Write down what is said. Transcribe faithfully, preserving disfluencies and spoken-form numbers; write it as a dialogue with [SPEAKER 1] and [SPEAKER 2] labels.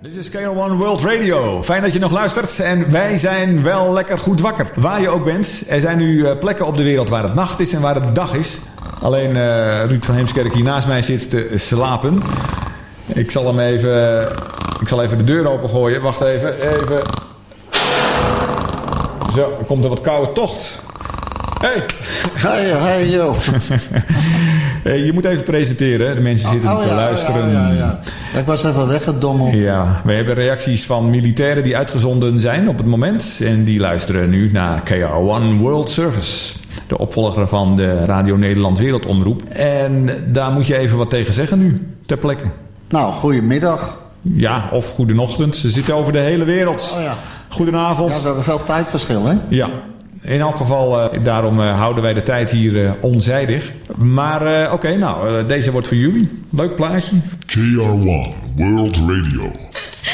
[SPEAKER 1] Dit is K R one World Radio. Fijn dat je nog luistert. En wij zijn wel lekker goed wakker. Waar je ook bent. Er zijn nu plekken op de wereld waar het nacht is en waar het dag is. Alleen uh, Ruud van Heemskerk hier naast mij zit te slapen. Ik zal hem even... Ik zal even de deur opengooien. Wacht even. Even. Zo, er komt er wat koude tocht. Hey!
[SPEAKER 2] Hey, hey, joh.
[SPEAKER 1] Je moet even presenteren. De mensen zitten
[SPEAKER 2] oh, oh,
[SPEAKER 1] te
[SPEAKER 2] ja,
[SPEAKER 1] luisteren.
[SPEAKER 2] Ja, ja, ja. Ik was even weggedommeld.
[SPEAKER 1] Ja, we hebben reacties van militairen die uitgezonden zijn op het moment. En die luisteren nu naar K R one World Service. De opvolger van de Radio Nederland Wereldomroep. En daar moet je even wat tegen zeggen nu, ter plekke.
[SPEAKER 2] Nou, goedemiddag.
[SPEAKER 1] Ja, of goedenochtend. Ze zitten over de hele wereld.
[SPEAKER 2] Oh ja.
[SPEAKER 1] Goedenavond.
[SPEAKER 2] Ja, we hebben veel tijdverschil, hè?
[SPEAKER 1] Ja. In elk geval, uh, daarom uh, houden wij de tijd hier uh, onzijdig. Maar uh, oké, okay, nou, uh, deze wordt voor jullie. Leuk plaatje.
[SPEAKER 3] K R one World Radio.